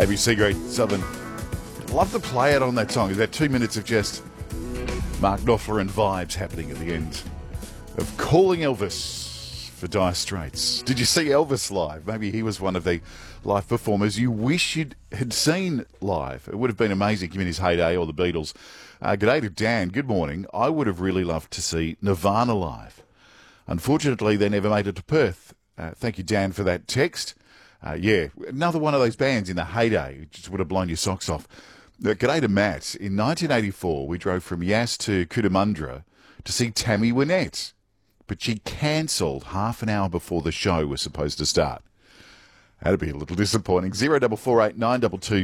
ABC Great Southern. Love the play out on that song. Is that 2 minutes of just Mark Knopfler and vibes happening at the end of Calling Elvis for Dire Straits. Did you see Elvis live? Maybe he was one of the live performers you wish you had seen live. It would have been amazing in his heyday, or the Beatles. G'day to Dan. Good morning. I would have really loved to see Nirvana live. Unfortunately, they never made it to Perth. Thank you, Dan, for that text. Yeah, another one of those bands in the heyday. It just would have blown your socks off. G'day to Matt. In 1984, we drove from Yass to Cootamundra to see Tammy Wynette, but she cancelled half an hour before the show was supposed to start. That'd be a little disappointing. 0448 922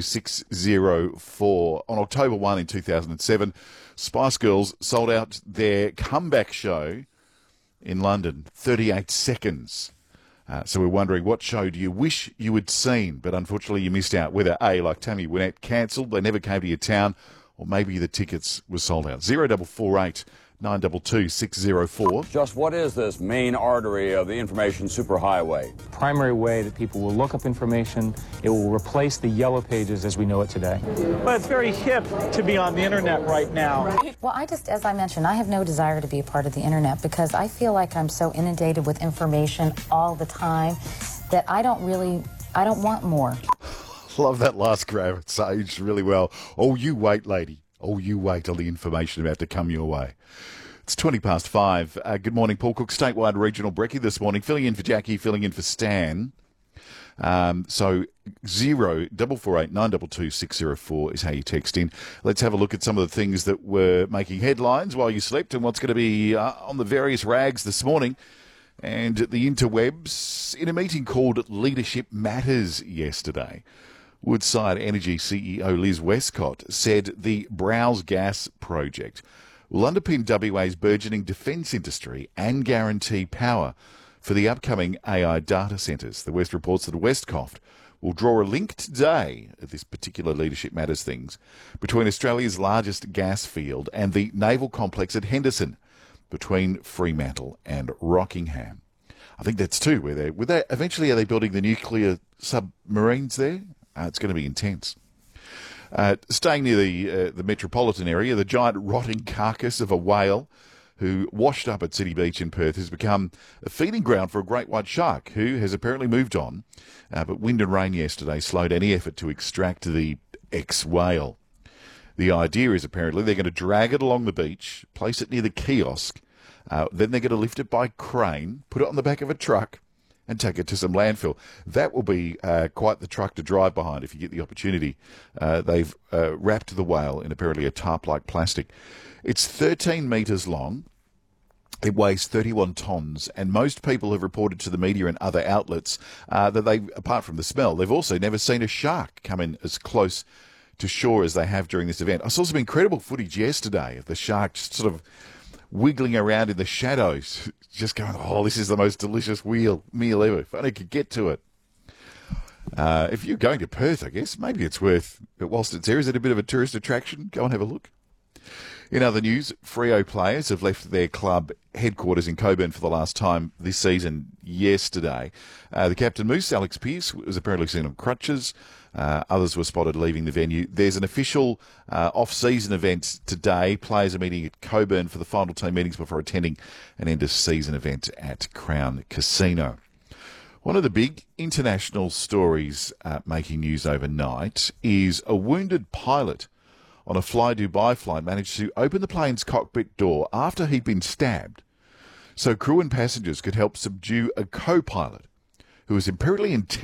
604. On October 1 in 2007, Spice Girls sold out their comeback show in London, 38 seconds. So we're wondering, what show do you wish you had seen, but unfortunately you missed out? Whether A, like Tammy Wynette, cancelled, they never came to your town, or maybe the tickets were sold out. 0448 922 604. Just what is this main artery of the information superhighway? Primary way that people will look up information. It will replace the yellow pages as we know it today. But it's very hip to be on the internet right now. Well, as I mentioned, I have no desire to be a part of the internet because I feel like I'm so inundated with information all the time that I don't want more. Love that last grab. It's aged really well. Oh, you wait, lady. Oh, you wait till the information about to come your way. It's 5:20. Good morning, Paul Cook, statewide regional brekkie this morning. Filling in for Jackie, filling in for Stan. So 0448 922 604 is how you text in. Let's have a look at some of the things that were making headlines while you slept and what's going to be on the various rags this morning and the interwebs in a meeting called Leadership Matters yesterday. Woodside Energy CEO Liz Westcott said the Browse Gas project will underpin WA's burgeoning defence industry and guarantee power for the upcoming AI data centres. The West reports that Westcott will draw a link today at this particular Leadership Matters things between Australia's largest gas field and the naval complex at Henderson between Fremantle and Rockingham. I think that's too where they eventually are they building the nuclear submarines there? It's going to be intense. Staying near the metropolitan area, the giant rotting carcass of a whale who washed up at City Beach in Perth has become a feeding ground for a great white shark who has apparently moved on. But wind and rain yesterday slowed any effort to extract the ex-whale. The idea is apparently they're going to drag it along the beach, place it near the kiosk, then they're going to lift it by crane, put it on the back of a truck, and take it to some landfill. That will be quite the truck to drive behind if you get the opportunity. They've wrapped the whale in apparently a tarp-like plastic. It's 13 metres long. It weighs 31 tonnes, and most people have reported to the media and other outlets that they, apart from the smell, they've also never seen a shark come in as close to shore as they have during this event. I saw some incredible footage yesterday of the shark just sort of wiggling around in the shadows, just going, oh, this is the most delicious meal ever. If only I could get to it. If you're going to Perth, I guess, maybe it's worth, but whilst it's there, is it a bit of a tourist attraction? Go and have a look. In other news, Freo players have left their club headquarters in Coburn for the last time this season yesterday. The captain, Moose, Alex Pearce, was apparently seen on crutches. Others were spotted leaving the venue. There's an official off-season event today. Players are meeting at Coburn for the final team meetings before attending an end-of-season event at Crown Casino. One of the big international stories making news overnight is a wounded pilot on a Fly Dubai flight managed to open the plane's cockpit door after he'd been stabbed so crew and passengers could help subdue a co-pilot who was apparently intent